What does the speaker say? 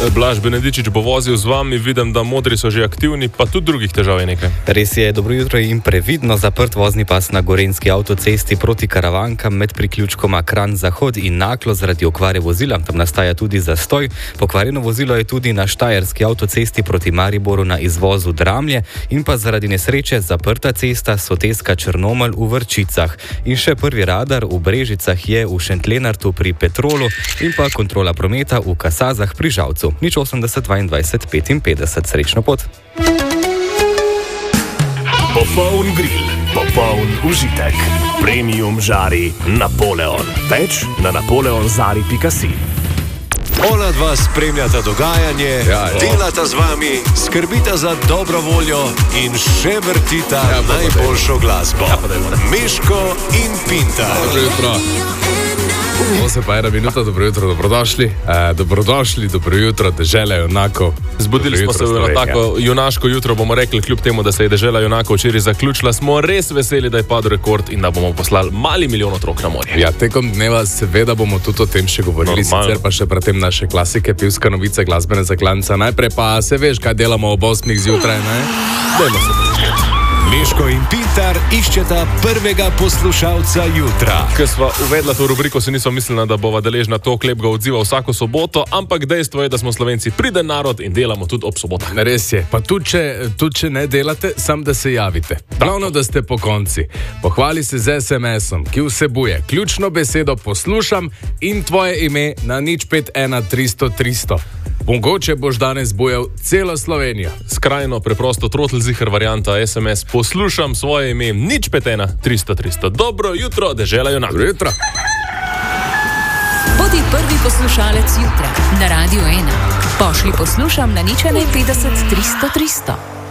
Blaž Benedičič bo vozil z vami, vidim, da modri so že aktivni, pa tudi drugih težav je nekaj. Res je, dobro jutro in previdno zaprt vozni pas na Gorenjski avtocesti proti Karavankam med priključkoma Kranj-Zahod in Naklo zaradi okvare vozila. Tam nastaja tudi zastoj. Pokvarjeno vozilo je tudi na Štajerski avtocesti proti Mariboru na izvozu Dramlje in pa zaradi nesreče zaprta cesta Soteska Črnomelj v Vrčicah. In še prvi radar v Brežicah je v Šentlenartu pri Petrolu in pa kontrola prometa v Kasazah pri Žalcu. 80 22 55. Srečno pot. Popoln grill, popoln užitek. Premium žari Napoleon. Več na napoleonzari.si. Ona dva spremljata dogajanje, delata z vami, skrbita za dobro voljo in še vrtita najboljšo glasbo. Miško in Pintar. Dobro jutro. To se pa ena minuta, dobro jutro, dobrodošli. Dobro jutro, dežela junakov. Zbudili smo se na tako junaško jutro, bomo rekli, kljub temu, da se je dežela junakov včeraj zaključila, smo res veseli, da je padel rekord in da bomo poslali mali milijon otrok na morje. Ja, tekom dneva seveda bomo tudi o tem še govorili, sicer pa še predtem naše klasike, pivska novica, glasbene zaklanca. Najprej pa se veš, kaj delamo ob 8 zjutraj, ne? Dajmo se početi. Miško in Pintar iščeta prvega poslušalca jutra. Ko sva uvedla to rubriko, si nismo mislila, da bova deležna toliko lepega odziva vsako soboto, ampak dejstvo je, da smo Slovenci priden narod in delamo tudi ob sobotah. Res je, pa tudi če ne delate, sam da se javite. Glavno, da ste po konci. Pohvali se z SMS-om, ki vsebuje ključno besedo poslušam in tvoje ime na 051 300 300. Mogoče boš danes bojal celo Slovenijo. Skrajno preprosto trotlziher varianta SMS. Poslušam svoje ime 051 300 300. Dobro jutro, dežela junakov. Dobro jutro. Bodi prvi poslušalec jutra na Radio 1. Pošli poslušam na 051 300 300.